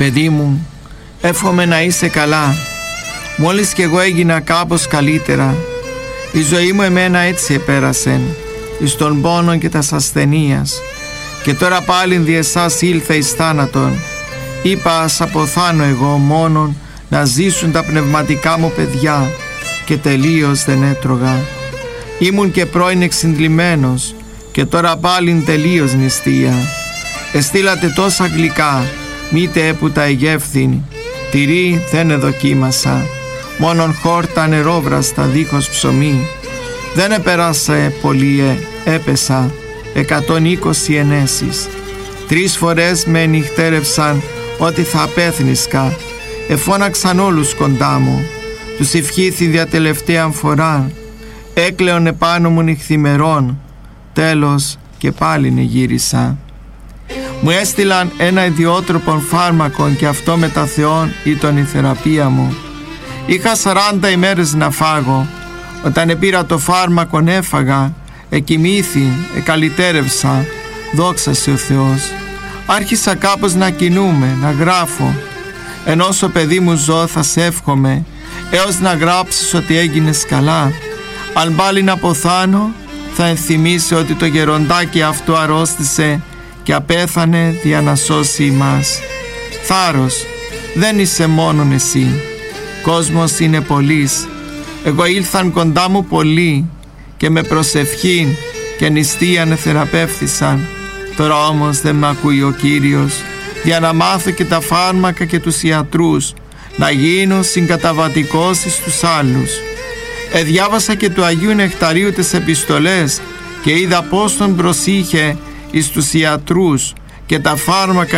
Παιδί μου, εύχομαι να είσαι καλά. Μόλις κι εγώ έγινα κάπως καλύτερα. Η ζωή μου εμένα έτσι επέρασε, εις τον πόνο και τας ασθενείας. Και τώρα πάλι δι' εσάς ήλθε εις θάνατον. Είπα ας αποθάνω εγώ μόνον να ζήσουν τα πνευματικά μου παιδιά, και τελείως δεν έτρωγα. Ήμουν και πρώην εξυντλημένος, και τώρα πάλιν τελείως νηστεία. Εστήλατε τόσα γλυκά, μήτε έπου τα εγεύθην. Τυρί δεν εδοκίμασα, μόνον χόρτα νερόβραστα δίχως ψωμί. Δεν επέρασα πολύ, έπεσα 120 ενέσεις. 3 φορές με νυχτέρευσαν ότι θα απέθνισκα. Εφώναξαν όλους κοντά μου. Τους ευχήθη δια τελευταίαν φορά. Έκλαιον επάνω μου νυχθημερών. Τέλος και πάλιν εγύρισα. Μου έστειλαν ένα ιδιότροπον φάρμακον, και αυτό με τα Θεόν ήταν η θεραπεία μου. Είχα 40 ημέρες να φάγω. Όταν επήρα το φάρμακον έφαγα, εκοιμήθη, εκαλυτέρευσα, δόξα σε ο Θεός. Άρχισα κάπως να κινούμαι, να γράφω. Ενώ όσο παιδί μου ζω θα σε εύχομαι, έως να γράψεις ότι έγινες καλά. Αν πάλι να αποθάνω, θα ενθυμίσει ότι το γεροντάκι αυτό αρρώστησε και απέθανε για να σώσει εμάς. Θάρρος, δεν είσαι μόνον εσύ. Κόσμος είναι πολλής. Εγώ ήλθαν κοντά μου πολλοί και με προσευχήν και νηστείαν θεραπεύθησαν. Τώρα όμως δεν μ' ακούει ο Κύριος, για να μάθω και τα φάρμακα και τους ιατρούς, να γίνω συγκαταβατικός εις τους άλλους. Διάβασα και του Αγίου Νεκταρίου τις επιστολές και είδα πώς τον προσήχε εις τους ιατρούς και τα φάρμακα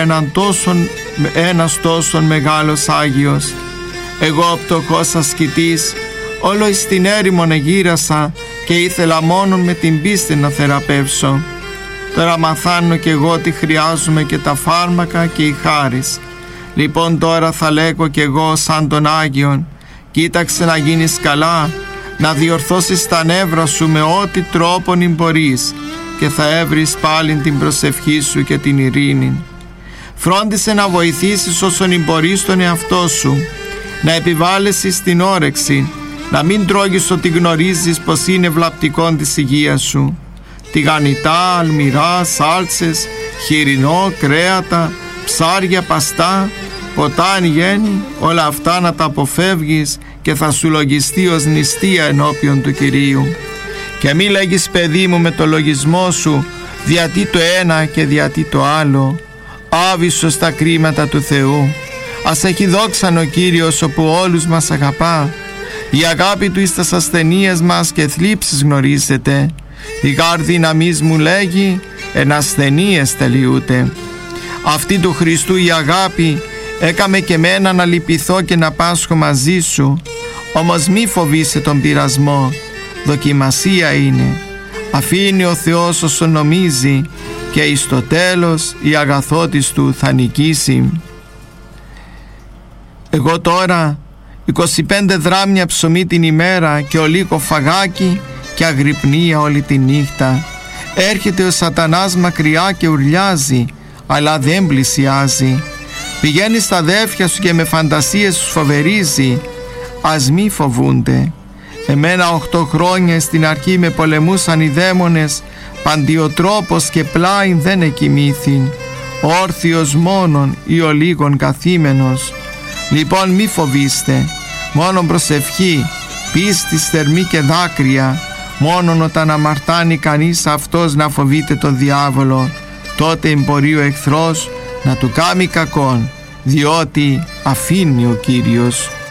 ένας τόσον μεγάλος Άγιος. Εγώ πτωχός ασκητής όλο εις την έρημον εγύρασα και ήθελα μόνον με την πίστη να θεραπεύσω. Τώρα μαθάνω κι εγώ ότι χρειάζομαι και τα φάρμακα και η χάρις. Λοιπόν τώρα θα λέγω κι εγώ σαν τον Άγιον, κοίταξε να γίνεις καλά, να διορθώσεις τα νεύρα σου με ό,τι τρόπον μπορείς, και θα έβρεις πάλιν την προσευχή σου και την ειρήνη. Φρόντισε να βοηθήσεις όσον μπορείς τον εαυτό σου, να επιβάλλεσαι στην όρεξη, να μην τρώγεις ότι γνωρίζεις πως είναι βλαπτικόν της υγείας σου. Τηγανιτά, αλμυρά, σάλτσες, χοιρινό, κρέατα, ψάρια, παστά, ποτά εν γέννη, όλα αυτά να τα αποφεύγεις και θα σου λογιστεί ως νηστεία ενώπιον του Κυρίου. Και μη λέγεις παιδί μου με το λογισμό σου, διατί το ένα και διατί το άλλο. Άβυσσος τα κρίματα του Θεού. Ας έχει δόξαν ο Κύριος όπου όλους μας αγαπά. Η αγάπη του εις τας ασθενείες μας και θλίψεις γνωρίζετε. Η γάρ δύναμής μου λέγει, εν ασθενείες τελειούται. Αυτή του Χριστού η αγάπη έκαμε και μένα να λυπηθώ και να πάσχω μαζί σου. Όμως μη φοβάσαι τον πειρασμό, δοκιμασία είναι. Αφήνει ο Θεός όσο νομίζει, και εις το τέλος η αγαθότης του θα νικήσει. Εγώ τώρα 25 δράμια ψωμί την ημέρα και ολίκο φαγάκι και αγρυπνία όλη τη νύχτα. Έρχεται ο σατανάς μακριά και ουρλιάζει, αλλά δεν πλησιάζει. Πηγαίνει στα αδέρφια σου και με φαντασίες τους φοβερίζει. Ας μη φοβούνται. Εμένα 8 χρόνια στην αρχή με πολεμούσαν οι δαίμονες, παντιοτρόπος και πλάι δεν εκοιμήθην, όρθιος μόνον ή ο λίγον καθήμενος. Λοιπόν μη φοβήστε, μόνον προσευχή, πίστη, θερμή και δάκρυα. Μόνον όταν αμαρτάνει κανείς αυτός να φοβείται τον διάβολο, τότε μπορεί ο εχθρός να του κάνει κακόν, διότι αφήνει ο Κύριος.